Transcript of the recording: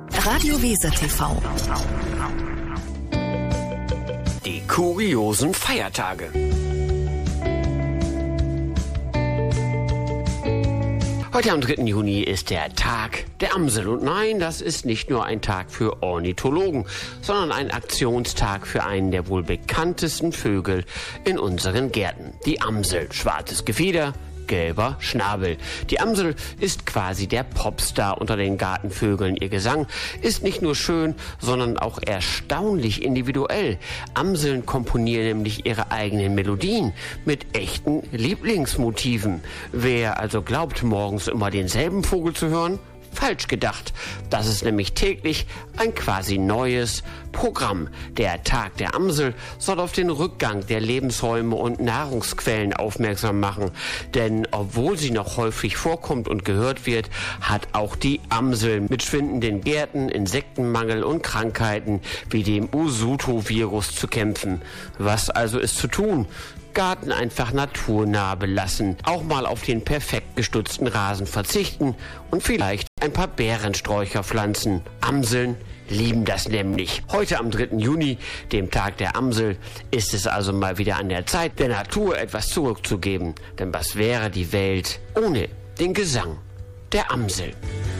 Radio Weser TV. Die kuriosen Feiertage. Heute am 3. Juni ist der Tag der Amsel. Und nein, das ist nicht nur ein Tag für Ornithologen, sondern ein Aktionstag für einen der wohl bekanntesten Vögel in unseren Gärten. Die Amsel. Schwarzes Gefieder, gelber Schnabel. Die Amsel ist quasi der Popstar unter den Gartenvögeln. Ihr Gesang ist nicht nur schön, sondern auch erstaunlich individuell. Amseln komponieren nämlich ihre eigenen Melodien mit echten Lieblingsmotiven. Wer also glaubt, morgens immer denselben Vogel zu hören, falsch gedacht. Das ist nämlich täglich ein quasi neues Programm. Der Tag der Amsel soll auf den Rückgang der Lebensräume und Nahrungsquellen aufmerksam machen. Denn obwohl sie noch häufig vorkommt und gehört wird, hat auch die Amsel mit schwindenden Gärten, Insektenmangel und Krankheiten wie dem Usuto-Virus zu kämpfen. Was also ist zu tun? Garten einfach naturnah belassen, auch mal auf den perfekt gestutzten Rasen verzichten und vielleicht ein paar Beerensträucher pflanzen. Amseln lieben das nämlich. Heute am 3. Juni, dem Tag der Amsel, ist es also mal wieder an der Zeit, der Natur etwas zurückzugeben. Denn was wäre die Welt ohne den Gesang der Amsel?